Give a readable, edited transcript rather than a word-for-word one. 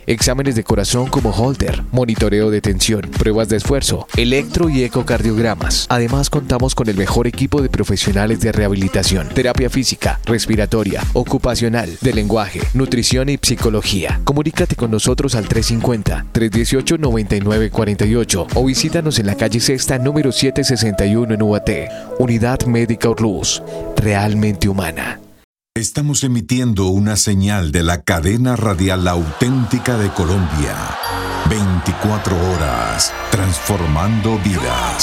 exámenes de corazón como Holter, monitoreo de tensión, pruebas de esfuerzo, electro y ecocardiogramas. Además, contamos con el mejor equipo de profesionales de rehabilitación, terapia física, respiratoria, ocupacional, de lenguaje, nutrición y psicología. Comunícate con nosotros al 350-318-9948 o visítanos en la calle Sexta número 761 en UAT. Unidad Médica Orluz, realmente humana. Estamos emitiendo una señal de la cadena radial auténtica de Colombia. 24 horas, transformando vidas.